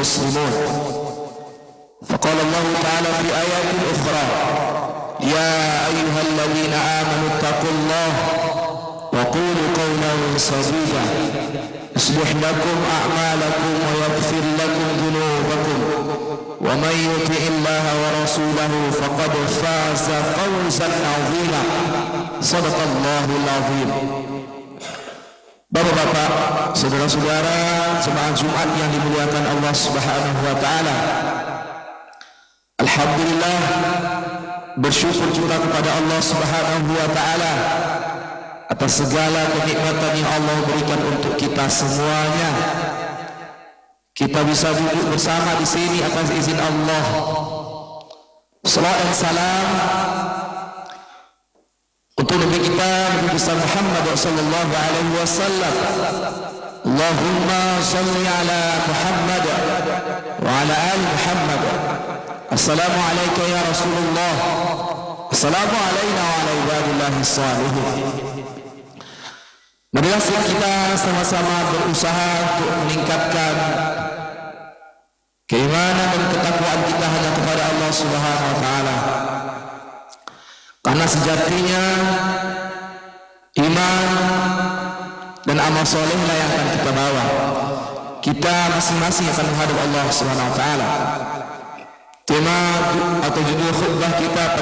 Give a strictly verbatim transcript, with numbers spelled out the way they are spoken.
المسلمون. فقال الله تعالى في آيات أخرى: يا أيها الذين آمنوا اتقوا الله وقولوا قولا سديدا يصلح لكم أعمالكم ويغفر لكم ذنوبكم ومن يطع الله ورسوله فقد فاز فوزا عظيما. صدق الله العظيم. Bapak-bapak, saudara-saudara jemaah Jumat yang dimuliakan Allah Subhanahu wa taala. Alhamdulillah, bersyukur kita kepada Allah Subhanahu wa taala atas segala kenikmatan yang Allah berikan untuk kita semuanya. Kita bisa duduk bersama di sini atas izin Allah. Salawat dan salam untuk Nabi kita Nabi besar Muhammad sallallahu alaihi wasallam. Allahumma salli ala Muhammad wa ala ali Muhammad. Assalamu alayka ya Rasulullah. Assalamu alayna wa ala ibadillahi salihin. Marilah kita sama-sama berusaha untuk meningkatkan keimanan dan ketakwaan kita hanya kepada Allah Subhanahu wa taala. Karena sejatinya iman dan amal solehlah yang akan kita bawa. Kita masing-masing akan menghadap Allah Subhanahu wa taala. Tema atau judul khutbah kita pada